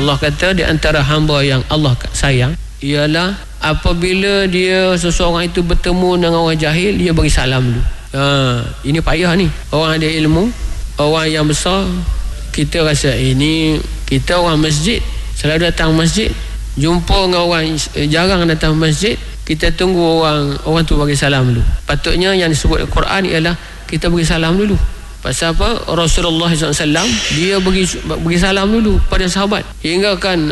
Rasulullah kata di antara hamba yang Allah sayang ialah apabila dia seseorang itu bertemu dengan orang jahil, dia bagi salam dulu. Ini payah ni. Orang ada ilmu, orang yang besar, kita rasa ini kita orang masjid, selalu datang masjid, jumpa dengan orang jarang datang masjid, kita tunggu orang tu bagi salam dulu. Patutnya yang disebut Al-Quran ialah kita bagi salam dulu. Pasal apa? Rasulullah SAW dia bagi salam dulu pada sahabat. Hingga kan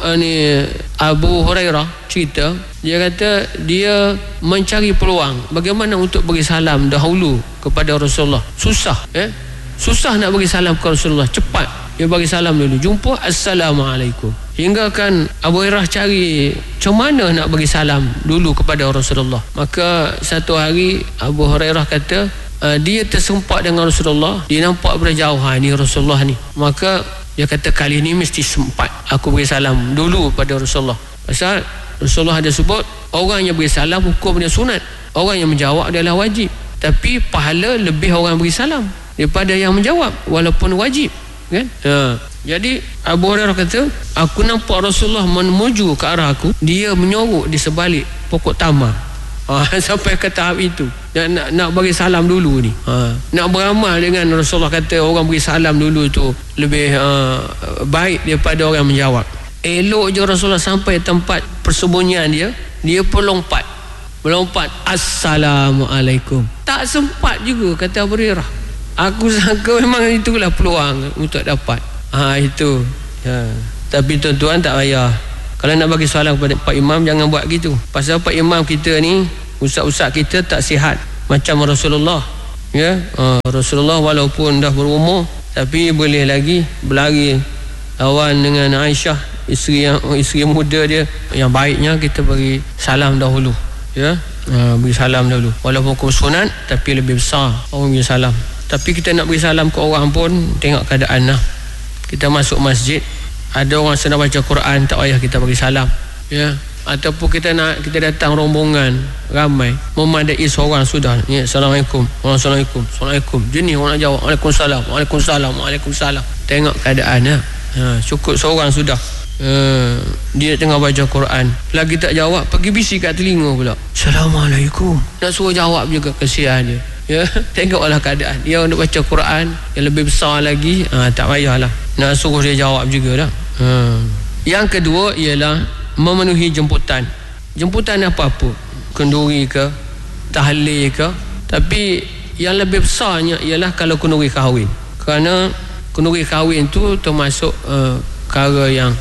Abu Hurairah cerita, dia kata dia mencari peluang bagaimana untuk bagi salam dahulu kepada Rasulullah. Susah nak bagi salam kepada Rasulullah. Cepat dia bagi salam dulu, jumpa Assalamualaikum. Hingga kan Abu Hurairah cari macam mana nak bagi salam dulu kepada Rasulullah. Maka satu hari Abu Hurairah kata dia tersempat dengan Rasulullah, dia nampak berjauhan ni Rasulullah ni. Maka dia kata kali ni mesti sempat aku bagi salam dulu pada Rasulullah. Pasal Rasulullah ada sebut orang yang bagi salam hukum dia sunat, orang yang menjawab adalah wajib. Tapi pahala lebih orang bagi salam daripada yang menjawab walaupun wajib, kan? Jadi Abu Hurairah kata aku nampak Rasulullah menuju ke arah aku, dia menyorok di sebalik pokok tamar. Sampai ke tahap itu nak bagi salam dulu ni. Nak beramal dengan Rasulullah kata orang bagi salam dulu tu lebih baik daripada orang menjawab. Elok je Rasulullah sampai tempat persembunyian dia pun lompat Assalamualaikum. Tak sempat juga, kata Abu Hurairah. Aku sangka memang itulah peluang untuk dapat. Itu. Tapi tuan-tuan tak payah. Kalau nak bagi salam kepada Pak Imam, jangan buat gitu. Pasal Pak Imam kita ni, ustaz-ustaz kita tak sihat macam Rasulullah. Rasulullah walaupun dah berumur, tapi boleh lagi berlari lawan dengan Aisyah, isteri muda dia. Yang baiknya kita bagi salam dahulu. Bagi salam dahulu. Walaupun hukum sunat, tapi lebih besar orang bagi salam. Tapi kita nak bagi salam ke orang pun tengok keadaan lah. Kita masuk masjid, ada orang sedang baca Quran, tak payah kita bagi salam. Ataupun kita datang rombongan ramai, memadai seorang sudah. Assalamualaikum. Assalamualaikum. Jenis orang nak jawab Waalaikumsalam. Tengok keadaan lah. Cukup seorang sudah. Dia tengah baca Quran, lagi tak jawab, pergi bisik kat telinga pula. Assalamualaikum. Nak suruh jawab juga, kesian dia. Tengoklah keadaan. Dia nak baca Quran yang lebih besar lagi, tak payahlah nak suruh dia jawab jugalah. Yang kedua ialah memenuhi jemputan. Jemputan apa-apa, kenduri ke, tahlil ke. Tapi yang lebih besarnya ialah kalau kenduri kahwin. Kerana kenduri kahwin tu termasuk perkara yang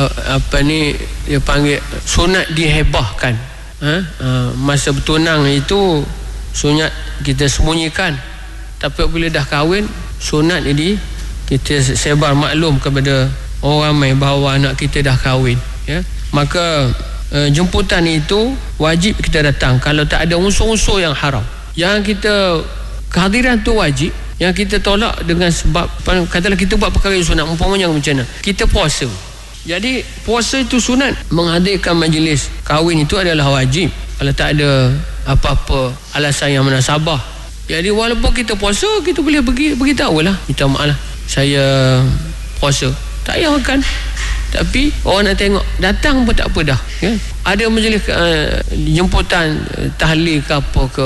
dia panggil sunat dihebahkan. Masa bertunang itu sunat kita sembunyikan, tapi bila dah kahwin, sunat ini kita sebar maklum kepada orang ramai bahawa anak kita dah kahwin. Maka jemputan itu wajib kita datang kalau tak ada unsur-unsur yang haram. Yang kita kehadiran tu wajib, yang kita tolak dengan sebab katalah kita buat perkara yang sunat, umpamanya macam mana, kita puasa. Jadi puasa itu sunat, menghadirkan majlis kahwin itu adalah wajib kalau tak ada apa-apa alasan yang munasabah. Jadi walaupun kita puasa, kita boleh beritahu lah, minta maaf lah, saya puasa, tak payah makan. Tapi orang nak tengok, datang pun tak apa dah. Ada majlis jemputan tahlil ke apa ke,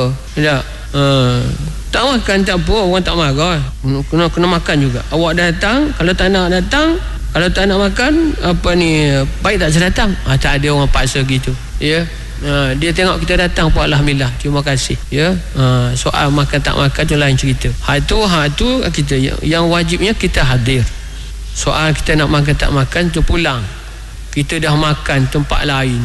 tak makan tak apa, orang tak marah. Kena makan juga. Awak datang, kalau tak nak datang, kalau tak nak makan, baik tak saya datang. Tak ada orang paksa gitu. Dia tengok kita datang pun alhamdulillah, terima kasih. Soal makan tak makan tu lain cerita. Itu kita yang wajibnya kita hadir. Soal kita nak makan tak makan tu pulang, kita dah makan tempat lain.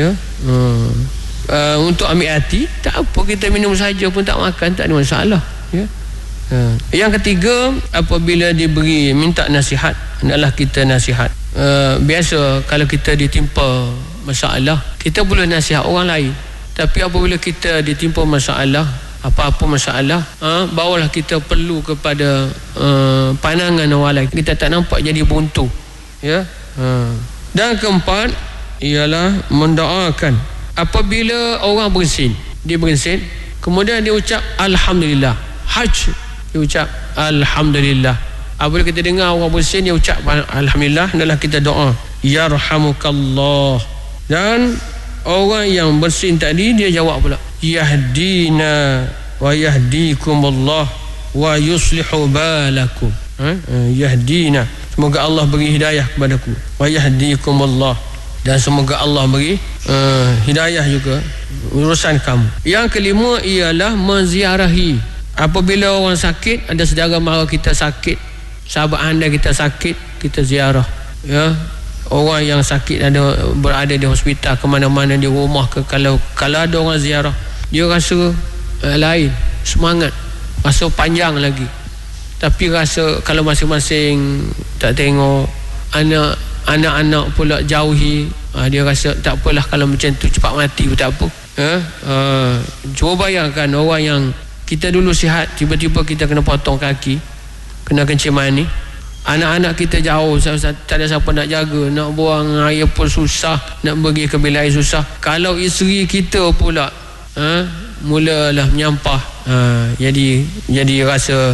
Untuk ambil hati, tak apa, kita minum saja pun tak makan, tak ada masalah. Yang ketiga, apabila minta nasihat, hendaklah kita nasihat. Biasa kalau kita ditimpa masalah, kita boleh nasihat orang lain. Tapi apabila kita ditimpa masalah, apa-apa masalah, barulah kita perlu kepada pandangan orang lain. Kita tak nampak jadi buntu. Dan keempat ialah mendoakan. Apabila orang bersin, kemudian dia ucap alhamdulillah. Hajj, dia ucap alhamdulillah. Apabila kita dengar orang bersin, dia ucap alhamdulillah, adalah kita doa, yarhamukallah. Dan orang yang bersin tadi dia jawab pula, yahdina wa yahdikumullah wa yuslihu balakum. Yahdina, semoga Allah beri hidayah kepadaku, wa yahdikumullah, dan semoga Allah beri hidayah juga urusan kamu. Yang kelima ialah menziarahi. Apabila orang sakit, ada saudara mara kita sakit, sahabat anda kita sakit, kita ziarah. Ya, orang yang sakit berada di hospital, ke mana-mana, di rumah ke, kalau ada orang ziarah, dia rasa lain, semangat, rasa panjang lagi. Tapi rasa kalau masing-masing tak tengok, anak-anak pula jauhi, dia rasa tak apalah, kalau macam tu cepat mati pun tak apa. Cuba bayangkan orang yang kita dulu sihat, tiba-tiba kita kena potong kaki, kena kencing mani, anak-anak kita jauh, tak ada siapa nak jaga, nak buang air pun susah, nak pergi ke bilik air susah. Kalau isteri kita pula mulalah menyampah, jadi rasa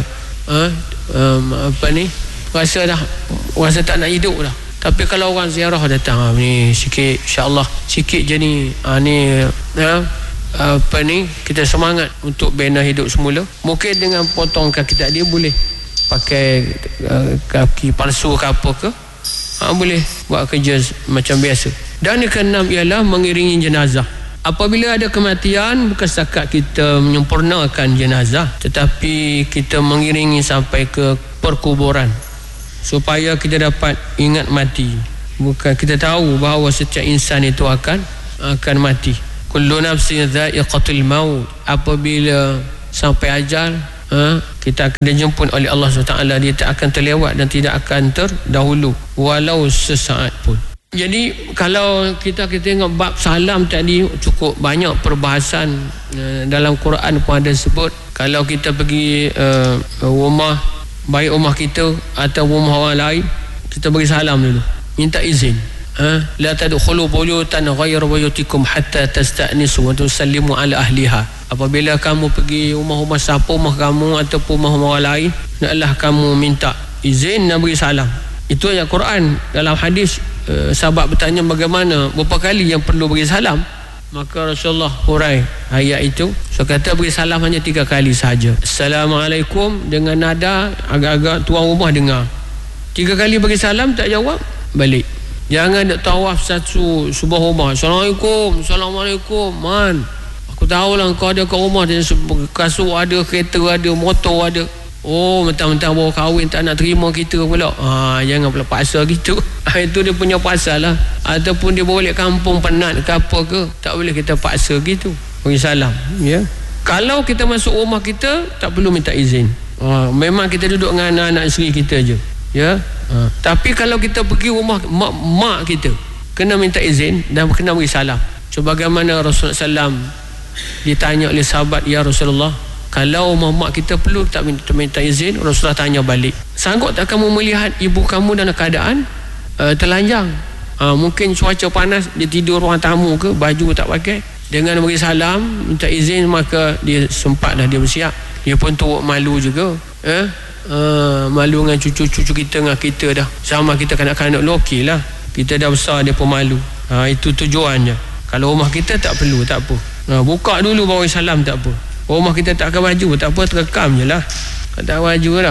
rasa tak nak hidup dah. Tapi kalau orang ziarah datang, ni sikit, insya-Allah sikit je ni, kita semangat untuk bina hidup semula. Mungkin dengan potong kaki tadi boleh pakai kaki palsu ke apa ke, boleh buat kerja macam biasa. Dan yang keenam ialah mengiringi jenazah. Apabila ada kematian, bukan setakat kita menyempurnakan jenazah, tetapi kita mengiringi sampai ke perkuburan supaya kita dapat ingat mati. Bukan, kita tahu bahawa setiap insan itu akan mati. Kullu nafsin dha'iqatul maut. Apabila sampai ajal, kita akan dijemput oleh Allah SWT. Dia tak akan terlewat dan tidak akan terdahulu walau sesaat pun. Jadi kalau kita tengok bab salam tadi, cukup banyak perbahasan. Dalam Quran pun ada sebut, kalau kita pergi rumah, baik rumah kita atau rumah orang lain, kita beri salam dulu, minta izin. La tadkhulu buyutan ghayra buyutikum hatta tasta'nisu wa tusallimu ala ahliha. Apabila kamu pergi rumah-rumah siapa, rumah kamu ataupun rumah orang lain, hendaklah kamu minta izin dan beri salam. Itu ayat Quran. Dalam hadis, sahabat bertanya bagaimana, berapa kali yang perlu beri salam, maka Rasulullah hurai ayat itu. So kata beri salam hanya 3 kali sahaja. Assalamualaikum, dengan nada agak-agak tuan rumah dengar. 3 kali beri salam, tak jawab, balik. Jangan nak tawaf satu sebuah rumah, Assalamualaikum, Assalamualaikum, man, aku tahulah kau ada kat rumah, kasut ada, kereta ada, motor ada. Oh, mentang-mentang baru kahwin tak nak terima kita pula. Jangan pula paksa gitu. Itu dia punya pasal lah. Ataupun dia balik kampung penat ke apa ke, tak boleh kita paksa gitu. Bagi salam, ya. Kalau kita masuk rumah kita, tak perlu minta izin. Memang kita duduk dengan anak-anak isteri kita je, ya. Tapi kalau kita pergi rumah mak kita, kena minta izin dan kena beri salam. Sebagaimana Rasulullah SAW ditanya oleh sahabat, ya Rasulullah, kalau mak kita perlu tak minta izin? Rasulullah tanya balik, sanggup tak kamu melihat ibu kamu dalam keadaan telanjang? Mungkin cuaca panas, dia tidur ruang tamu ke, baju tak pakai. Dengan beri salam, minta izin, maka dia sempatlah dia bersiap. Dia pun turut malu juga, malu dengan cucu-cucu kita, dengan kita dah sama kita kanak-kanak lu, okey lah, kita dah besar, dia pun malu. Itu tujuannya. Kalau rumah kita tak perlu, tak apa, buka dulu baru salam, tak apa. Rumah kita tak pakai baju, tak apa, terekam je lah, tak baju tak.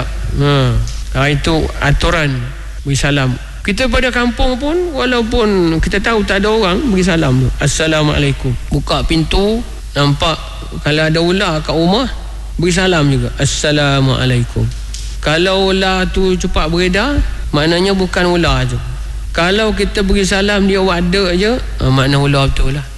Itu aturan beri salam. Kita pada kampung pun, walaupun kita tahu tak ada orang, beri salam tu, Assalamualaikum. Buka pintu, nampak kalau ada ular kat rumah, beri salam juga, Assalamualaikum. Kalau ular tu cepat beredar, maknanya bukan ular tu. Kalau kita beri salam dia wadak je, makna ular betul lah.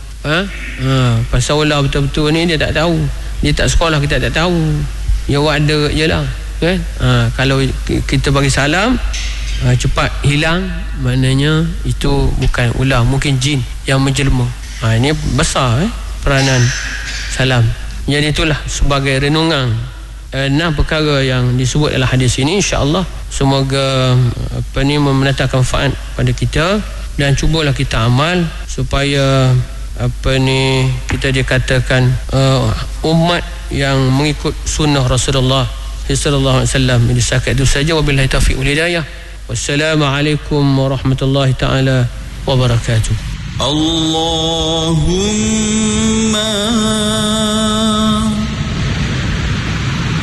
Pasal ular betul-betul ni dia tak tahu, dia tak sekolah, kita tak tahu, dia wadak je lah, kan? Kalau kita bagi salam, cepat hilang, maknanya itu bukan ular, mungkin jin yang menjelma. Ini besar peranan salam. Jadi itulah sebagai renungan 6 perkara yang disebut dalam hadis ini. InsyaAllah semoga mendatangkan manfaat pada kita, dan cubalah kita amal supaya kita dikatakan umat yang mengikut sunnah Rasulullah sallallahu alaihi wasallam. Jadi setakat itu saja, wabillahi taufiq wal hidayah. Wassalamualaikum warahmatullahi taala wabarakatuh. الله